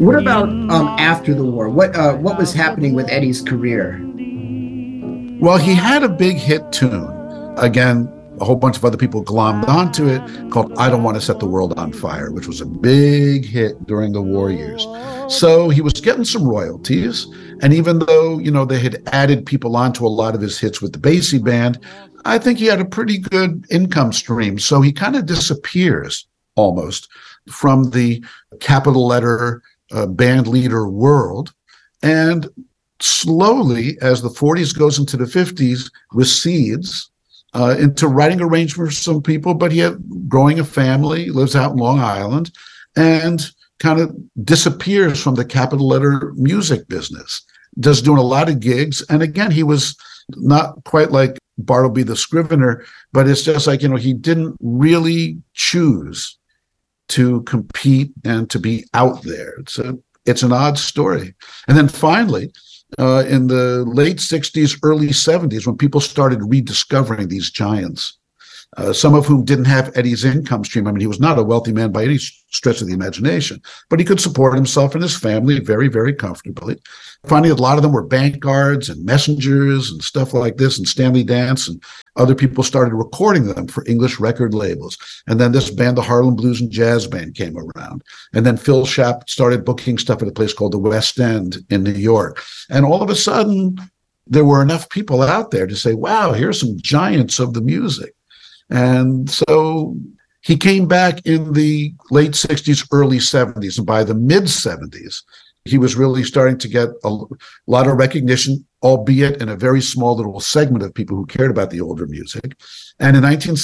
What about after the war? What was happening with Eddie's career? Well, he had a big hit tune. Again, a whole bunch of other people glommed onto it, called I Don't Want to Set the World on Fire, which was a big hit during the war years. So he was getting some royalties. And even though, they had added people onto a lot of his hits with the Basie Band, I think he had a pretty good income stream. So he kind of disappears almost from the capital letter band leader world. And slowly, as the 40s goes into the 50s, recedes into writing arrangements for some people, but he had growing a family, lives out in Long Island, and kind of disappears from the capital letter music business. Just doing a lot of gigs. And again, he was not quite like Bartleby the Scrivener, but it's just like, he didn't really choose to compete and to be out there. It's an odd story. And then finally, in the late 60s, early 70s, when people started rediscovering these giants, some of whom didn't have Eddie's income stream. I mean, he was not a wealthy man by any stretch of the imagination, but he could support himself and his family very, very comfortably. Finally, a lot of them were bank guards and messengers and stuff like this, and Stanley Dance and other people started recording them for English record labels. And then this band, the Harlem Blues and Jazz Band, came around. And then Phil Schaap started booking stuff at a place called the West End in New York. And all of a sudden, there were enough people out there to say, wow, here's some giants of the music. And so he came back in the late 60s, early 70s. And by the mid 70s, he was really starting to get a lot of recognition, albeit in a very small little segment of people who cared about the older music. And in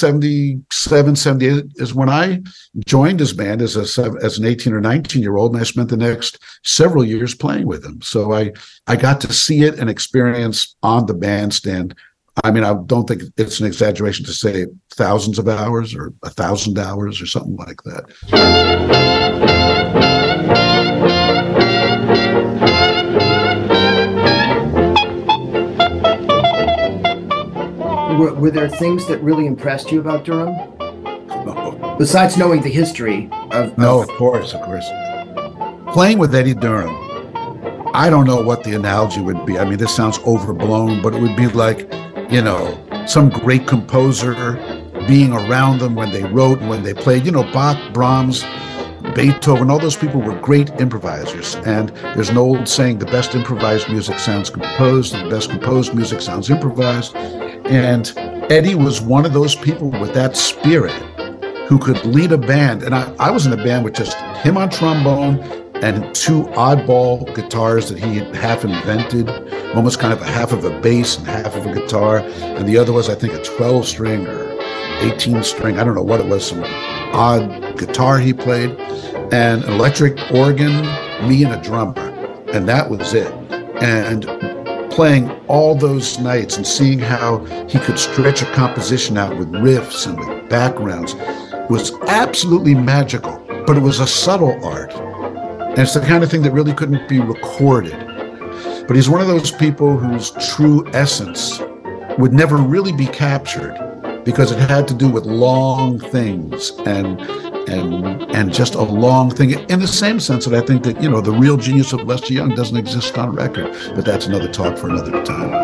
1977, 78 is when I joined his band as an 18 or 19-year-old, and I spent the next several years playing with him. So I got to see it and experience on the bandstand. I mean, I don't think it's an exaggeration to say thousands of hours or 1,000 hours or something like that. Were there things that really impressed you about Durham? No. Besides knowing the history of... No, of course. Playing with Eddie Durham, I don't know what the analogy would be. I mean, this sounds overblown, but it would be like, some great composer being around them when they wrote and when they played. Bach, Brahms, Beethoven, all those people were great improvisers. And there's an old saying, the best improvised music sounds composed, and the best composed music sounds improvised. And Eddie was one of those people with that spirit who could lead a band. And I was in a band with just him on trombone and two oddball guitars that he had half invented, almost kind of a half of a bass and half of a guitar. And the other was, I think, a 12-string or 18-string. I don't know what it was, some odd guitar he played, and an electric organ, me and a drummer. And that was it. And playing all those nights and seeing how he could stretch a composition out with riffs and with backgrounds was absolutely magical. But it was a subtle art. And it's the kind of thing that really couldn't be recorded. But he's one of those people whose true essence would never really be captured because it had to do with long things and just a long thing, in the same sense that I think that, the real genius of Lester Young doesn't exist on record. But that's another talk for another time.